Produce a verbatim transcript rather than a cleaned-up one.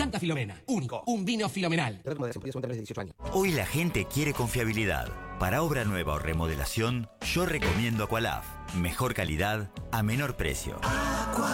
Santa Filomena, único, un vino filomenal. Hoy la gente quiere confiabilidad. Para obra nueva o remodelación, yo recomiendo Aqualaf. Mejor calidad a menor precio.